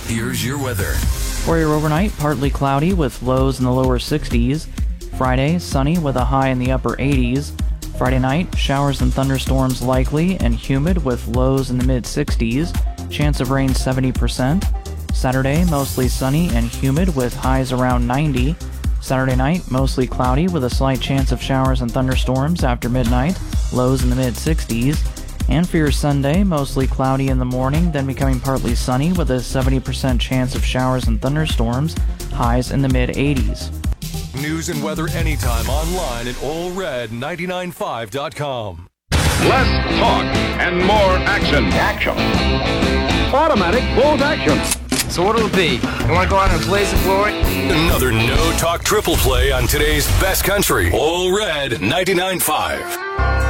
Here's your weather. For your overnight, partly cloudy with lows in the lower 60s. Friday, sunny with a high in the upper 80s. Friday night, showers and thunderstorms likely and humid with lows in the mid 60s. Chance of rain 70%. Saturday, mostly sunny and humid with highs around 90. Saturday night, mostly cloudy with a slight chance of showers and thunderstorms after midnight. Lows in the mid 60s. And for your Sunday, mostly cloudy in the morning, then becoming partly sunny with a 70% chance of showers and thunderstorms, highs in the mid-80s. News and weather anytime online at allred995.com. Less talk and more action. Action. Automatic bolt action. So what'll it be? You want to go out and blaze it for it? Another no-talk triple play on today's best country. All Red 99.5.